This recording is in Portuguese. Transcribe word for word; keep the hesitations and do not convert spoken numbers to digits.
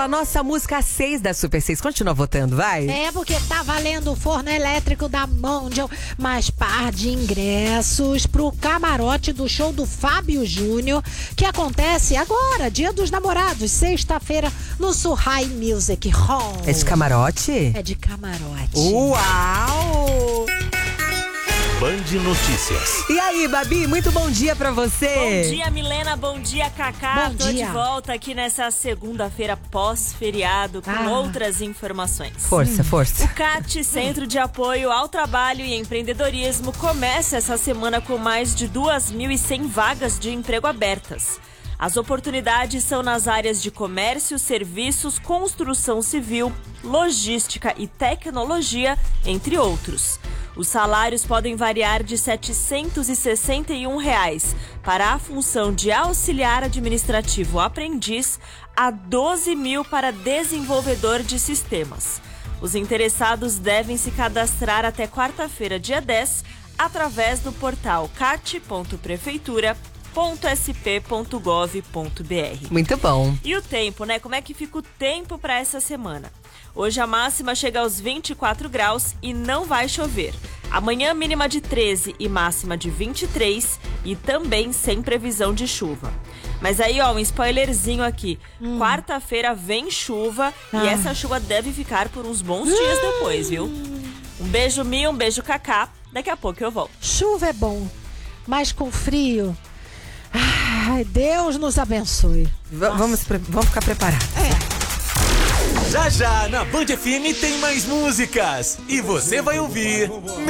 pela nossa música seis da Super seis. Continua votando, vai. É, porque tá valendo o forno elétrico da Mondial, mais par de ingressos pro camarote do show do Fábio Júnior, que acontece agora, Dia dos Namorados, sexta-feira, no Surrai Music Hall. É de camarote? É de camarote. Uau! Band Notícias. E aí, Babi, muito bom dia pra você. Bom dia, Milena. Bom dia, Cacá. Bom Tô dia. de volta aqui nessa segunda-feira pós-feriado com Ah. outras informações. Força, força. O C A T, Centro de Apoio ao Trabalho e Empreendedorismo, começa essa semana com mais de duas mil e cem vagas de emprego abertas. As oportunidades são nas áreas de comércio, serviços, construção civil, logística e tecnologia, entre outros. Os salários podem variar de setecentos e sessenta e um reais para a função de auxiliar administrativo aprendiz a doze mil para desenvolvedor de sistemas. Os interessados devem se cadastrar até quarta-feira, dia dez, através do portal cat ponto prefeitura ponto s p ponto gov ponto b r. Muito bom. E o tempo, né? Como é que fica o tempo para essa semana? Hoje a máxima chega aos vinte e quatro graus e não vai chover. Amanhã mínima de treze e máxima de vinte e três e também sem previsão de chuva. Mas aí, ó, um spoilerzinho aqui. Hum. Quarta-feira vem chuva ah. e essa chuva deve ficar por uns bons dias depois, viu? Um beijo, Mi, um beijo, Cacá. Daqui a pouco eu volto. Chuva é bom, mas com frio... Ai, Deus nos abençoe. V- vamos, pre- vamos ficar preparados. Já já na Band F M tem mais músicas e você vai ouvir